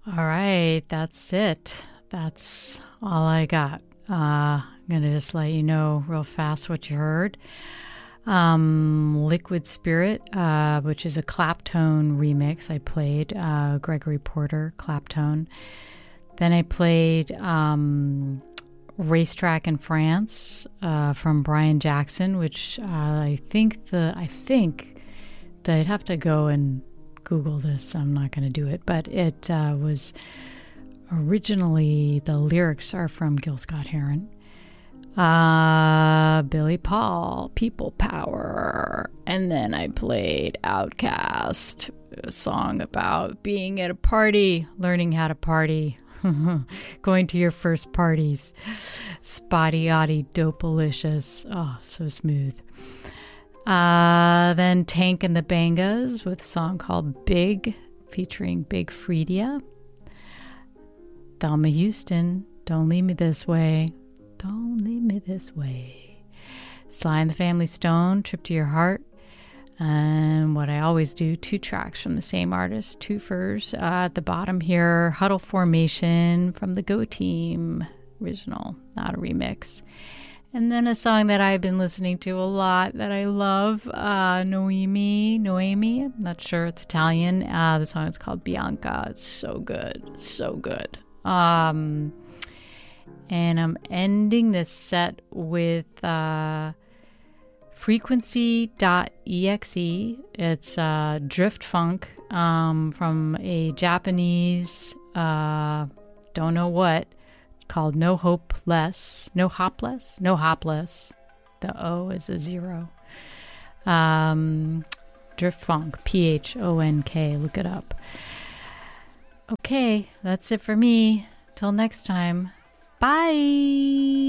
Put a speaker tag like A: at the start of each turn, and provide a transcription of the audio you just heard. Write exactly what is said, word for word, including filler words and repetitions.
A: All right, that's it. That's all I got. Uh, I'm going to just let you know real fast what you heard. Um, Liquid Spirit, uh, which is a Claptone remix I played, uh, Gregory Porter, Claptone. Then I played um, Racetrack in France uh, from Brian Jackson, which uh, I think the, I think that I'd have to go and Google this. I'm not going to do it, but it uh, was originally, the lyrics are from Gil Scott-Heron. Uh, Billy Paul, People Power. And then I played Outcast, a song about being at a party, learning how to party, going to your first parties. Spotty Oddie Dopalicious. Oh, so smooth. Uh, then Tank and the Bangas with a song called Big, featuring Big Freedia. Thelma Houston, Don't Leave Me This Way. Don't leave me this way. Sly and the Family Stone, Trip to Your Heart. And what I always do, two tracks from the same artist, twofers. Uh, at the bottom here, Huddle Formation from the Go Team. Original, not a remix. And then a song that I've been listening to a lot that I love, uh, Noemi, Noemi. I'm not sure, it's Italian. Uh, the song is called Bianca. It's so good, so good. Um... And I'm ending this set with uh, frequency dot e x e. It's uh, drift funk um, from a Japanese, uh, don't know what, called No Hope Less. No Hopless? No Hopless. The O is a zero. Um, drift funk, P H O N K. Look it up. Okay, that's it for me. Till next time. Bye.